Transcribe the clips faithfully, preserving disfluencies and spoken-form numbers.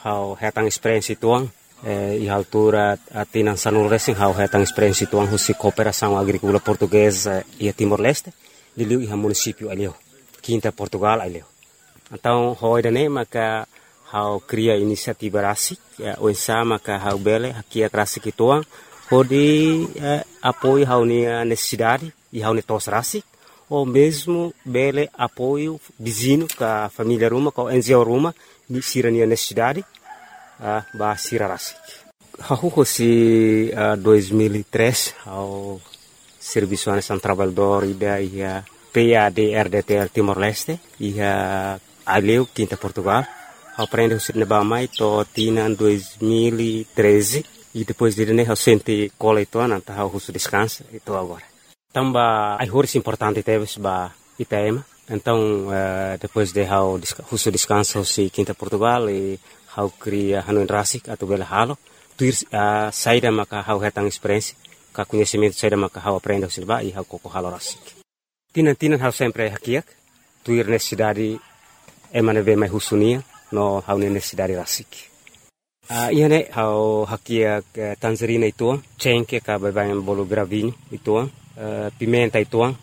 hau hetang experiência tuang eh, e altura atinan sanul racing hau hetang experiência tuang husi cooperação agrícola portuguesa e Timor-Leste diliu iha município alio quinta Portugal alio. Então hoida ne maka hau cria inisiativa rasik ya onsa maka hau bele hakia rasik tuang hodi eh, apoio hau ni necessidade e hau ni tos rasik ou mesmo bele apoio vizinho com a família Ruma, com a N G O Ruma, de sirania necessidade, uh, ba sira rasik. Hahu si uh, dois mil e três ao Serviço Nacional Trabalhador ida ia P A D R D T L Timor-Leste ia aleu quinta Portugal. Aprende o cinema mai to tina dois mil e treze e depois de né o sente cola e toa nanta hau husu descansa e to agora. Tamba ai horas importante teves ba Itaema. Então uh, depois de hau husu descansa si quinta Portugal e hau cria hanuin rasik atau bela halo tuir uh, saída maka hau hetang experiência ka conhecimento saída maka hau aprende o silba e hau koko halo rasik. Tinan tinan hau sempre hakiak tuir necessidade emane ve mai husunia no hau necessidade rasik. Uh, ia ne hau hakiak uh, Tanzania itu cengke ka babayan bolo gravinho itu Uh, pimenta ituang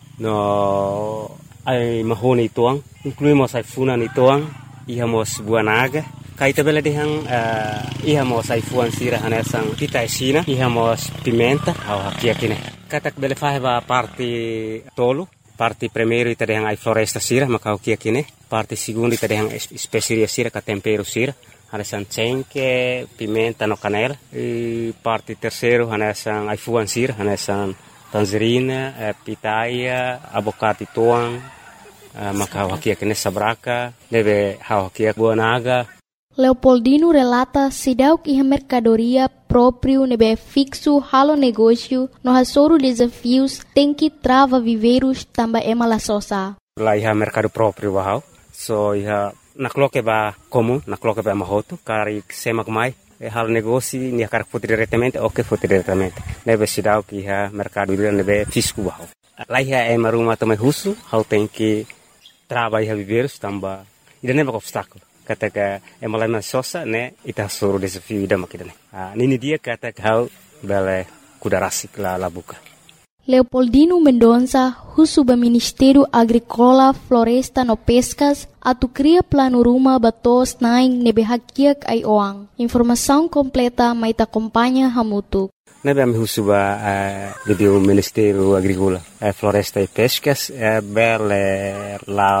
no ai mahoni ituang incluímos ai funan ituang ihamos buah naga kaita bela dehang uh, ihamos ai fuan sira hanesang pita esina ihamos pimenta au hakia kine katak bela faheba parte tolo parte primeiro ita dehang ai floresta sira maka hakia kine parte segundo ita dehang especiaria sira ka tempero sira hanesang cengke pimenta no canela e parte terceiro hanesang ai fuan sira hanesang tangerina, eh, pitaia, abocate tuang, eh, maka hakia kene sabraka, deve hakia buah naga. Leopoldino relata sidauk iha mercadoria próprio nebe fixo halo negócio no hasoro desafios tem que trava viveiros tamba ema la sosa. Lá iha mercado próprio bahau, so iha nakloke ba comum, nakloke ba mahoto, kari semak mai. E hal negócio ni akar foto diretamente ou que foto diretamente nebe sidau que ha mercado dia nebe fisco bahau lá ia é maruma também russo hal tem que trabalhar viver tamba ida nebe obstáculo kata que é malama sosa né ita soro desafio ida makidane ah nini dia kata que hal bele kudarasik la la buka. Leopoldino Mendonça, Husuba Ministério Agrícola, Floresta no Pescas, atu cria plano ruma batos naing nebe hakiak ai oang. Informação completa mai ta acompanha hamutu. Nebe am Husuba uh, de o Ministério Agrícola, uh, Floresta e Pescas, uh, bele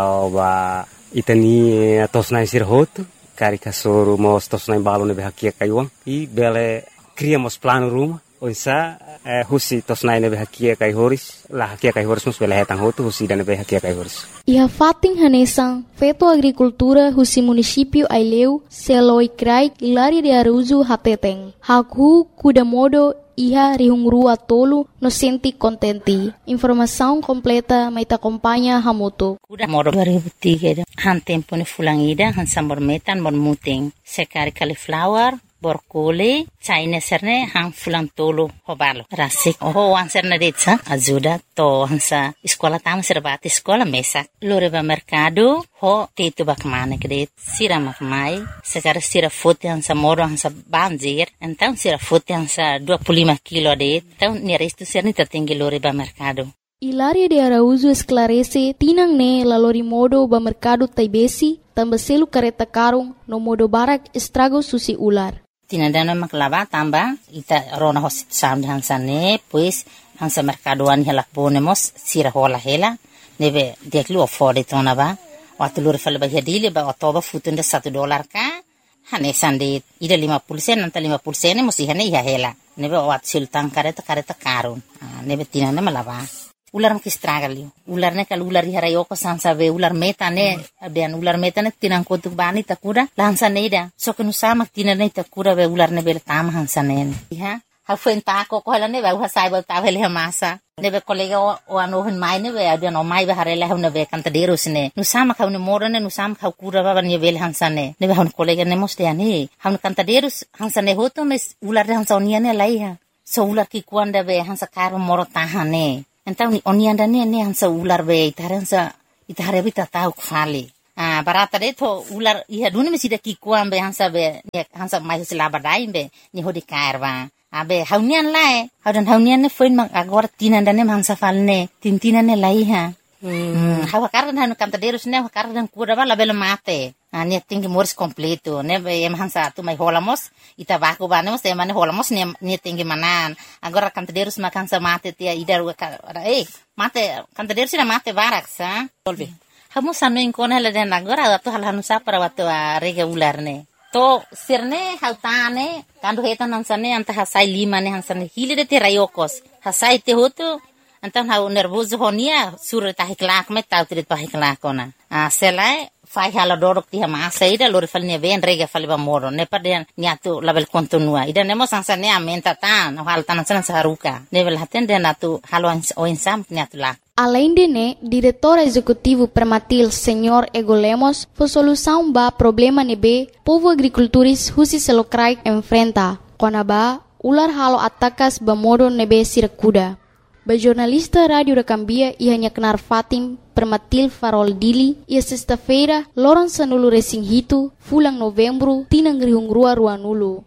lauba itani tos naing sirhoto, karikasoro mos tos naing balo nebe hakiak ai oang e bele criamos plano ruma. Onsa eh, husi tos nai nebe hakia kai horis la hakia kai horis mus bela hetang hotu husi dan nebe hakia kai horis. Iha fating hanesang feto agricultura husi município Aileu seloi krai Hilaria de Araújo hateteng. Haku kuda modo iha rihungrua tolu no senti contenti. Informação completa mai ta acompanha hamutu. Kuda modo dua ribu tiga han tempo ni fulangida han sambor metan bon muting sekari cauliflower borkole China serne hang fulang tolo hobalo rasik oh wan serne detsa ajuda to hansa escola tam serbati escola mesak loreba mercado ho tetu bakmane kede sira makmai sekarang sira fote hansa moro hansa banjir então sira fote hansa dua puluh lima kilo de então ni resto serne tatinggi loreba mercado. Hilaria de Araújo esclarece tinang ne la lori modo ba mercado taibesi tambaselu kareta karung no modo barak estrago susi ular. Tinadana maklaba tamba ita rona hosit sam hansane pues hansa mercadoan hela ponemos sira hola hela neve deklu afford tona ba watulur fal ba hadile ba todo futunda satu dolar ka hane sande ida lima puluh sen nanta lima puluh sen musi hane ya hela neve wat sultan kareta kareta karun neve tinana malaba ular mki stragali ular ne kal ular harayo ko sansa ve ular meta ne abian ular meta ne tinang ko bani takura lansa neida so kenu sama tinane takura ve ular ne bel tam hansa ne ha ha fenta ko ko ne ve ha sai ba ta vele masa ne ve kolega o ano hin mai ne ve abian o mai ve harela ne ve kanta deros ne nu sama ka ne morane nu sama ka kura ba ne vel hansa ne ne ve han kolega ne moste ani han kanta deros hansa ne hoto mes ular hansa onia ne laiha so ular ki kuanda ve hansa karo moro tahane. Então, onianda ne ne hansa ular be itaransa itare bita tau kfali. Ah, barata de to ular iha duni mesida kikuan be hansa be hansa mai sila badai be ni hodi karwa. Abe haunian lai, haudan haunian ne foin mang agora tinan dane hansa falne, tintinan ne lai ha. Hmm, hawa kardan hanu cantaderos ne kardan kuda bala bela mate. Ah, ne tinggi moris completo, ne be em hansa tu mai holamos, ita baku banemos e mane holamos ne ne tinggi manan. Agora cantaderos makan sa mate tia idar eh mate cantaderos ina mate barak sa. Tolve. Hamu sanu ingkona la den agora tu hal hanu sapara watu rega ular ne. To sirne hautane kandu hetan hansane anta hasai lima ne hansane hili de terayokos. Hasai te hotu antan hau nervoso honia sur tahi klak me tau tiri tahi klak kona. Ah selai fai hala dorok ti hama saida lori falne ben rega falba moro ne paden niatu label kontinua. Ida nemo hansane amenta tan hal tan hansane saharuka. Level haten den atu halo oinsam niatu lak. Além de né, diretor executivo permatil senhor Ego Lemos, foi solução ba problema nebe povo agricultores husi selokrai enfrenta. Quando ba ular halo atakas ba modo nebe sirakuda. Ba jornalista rádio da Cambia ia hanya kenar Fatim permatil farol dili ia sexta-feira loron sanulu resing hitu fulang novembro tinang rihung rua rua nulu.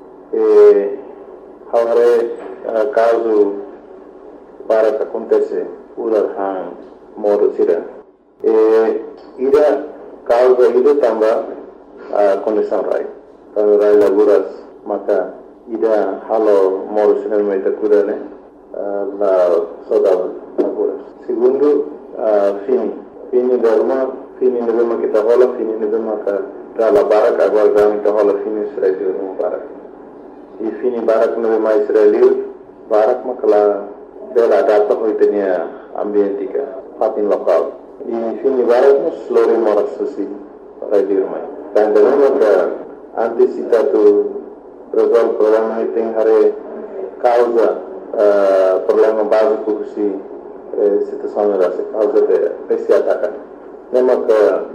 Eh, haware uh, caso para que acontece ular hang modo sira. Eh, ida causa ida tamba uh, condição rai. Kalau rai laburas maka ida halo modo sira meita kuda ne uh, la saudade laburas. Segundo uh, fini fini darma fini nebema kita hola fini nebema ka dala barak agora gami kita hola fini sira di rumah barak. I fini barak nebema Israel barak makala dela data hoitenia ambientika fatin lokal. I fini barat mus lori moras susi radio mai. Dan dalam ka antisipatu resolve problema iting hare causa uh, problema básico si eh, situação da causa de esse ataque. Nema ka